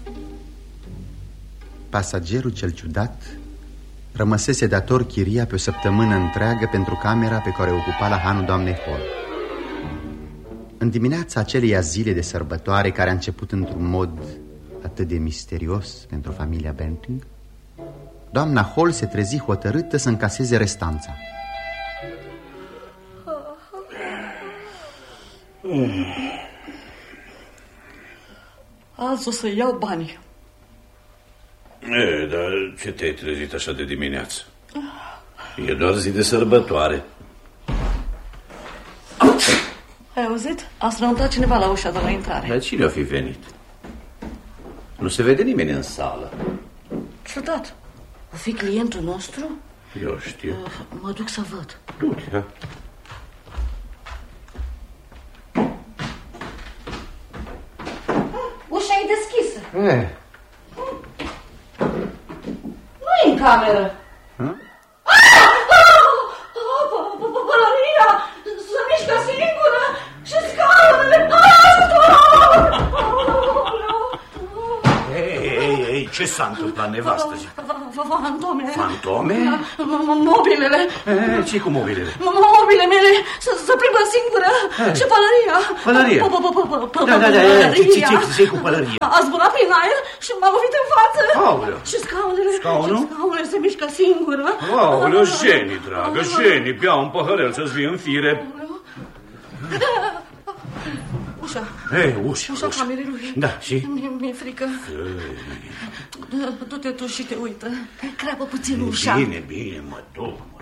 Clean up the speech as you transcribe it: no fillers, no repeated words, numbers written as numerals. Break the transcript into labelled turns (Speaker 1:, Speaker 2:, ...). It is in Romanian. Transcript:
Speaker 1: Pasagerul cel ciudat rămăsese dator chiria pe o săptămână întreagă pentru camera pe care o ocupa la hanul doamnei Hall. În dimineața aceleia zile de sărbătoare, care a început într-un mod atât de misterios pentru familia Benting, doamna Hall se trezi hotărâtă să încaseze restanța.
Speaker 2: Azi o să iau banii.
Speaker 3: Dar ce te-ai trezit așa de dimineață? E doar zi de sărbătoare.
Speaker 2: Ai auzit? A strănutat cineva la ușa de la intrare.
Speaker 3: Dar cine a fi venit? Nu se vede nimeni în sală.
Speaker 2: Ciudat. O fi clientul nostru?
Speaker 3: Eu știu.
Speaker 2: Mă duc să văd.
Speaker 3: Du-te.
Speaker 2: Ușa e deschisă. Nu-i în cameră. Pălăria se mișcă singură și scaunele.
Speaker 3: Ei, ce s-a întâmplat, nevastă?
Speaker 2: Fantome.
Speaker 3: Fantome?
Speaker 2: Mobilele.
Speaker 3: Ce-i cu mobilele?
Speaker 2: Mobilele mele se plimbă singură. Și pălăria.
Speaker 3: Pălăria? Da, ce-i cu pălăria?
Speaker 2: A zburat prin aer și m-a lovit în față.
Speaker 3: Aoleu.
Speaker 2: Și scaunele.
Speaker 3: Scaunul?
Speaker 2: Și scaunele se mișcă singură.
Speaker 3: Aoleu, Jenny, dragă, Jenny, bea un păhărel să-ți vii în fire.
Speaker 2: Ușa.
Speaker 3: Ușa
Speaker 2: camerei lui.
Speaker 3: Da, și?
Speaker 2: Mi-e frică. Du-te tu și te uită. Crapă puțin ușa.
Speaker 3: Bine, mă duc.